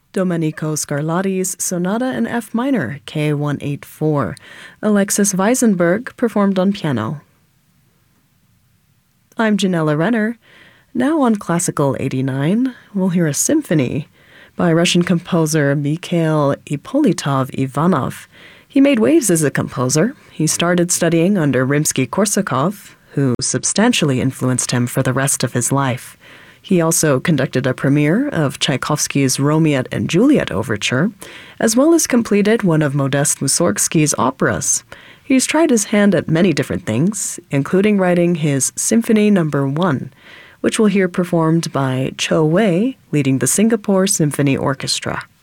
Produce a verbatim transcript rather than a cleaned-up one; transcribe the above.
Domenico Scarlatti's Sonata in F minor, K one eighty-four. Alexis Weisenberg performed on piano. I'm Janella Renner. Now on Classical eighty-nine, we'll hear a symphony by Russian composer Mikhail Ippolitov Ivanov. He made waves as a composer. He started studying under Rimsky-Korsakov, who substantially influenced him for the rest of his life. He also conducted a premiere of Tchaikovsky's Romeo and Juliet Overture, as well as completed one of Modest Mussorgsky's operas. He's tried his hand at many different things, including writing his Symphony Number One, which we'll hear performed by Cho Wei, leading the Singapore Symphony Orchestra.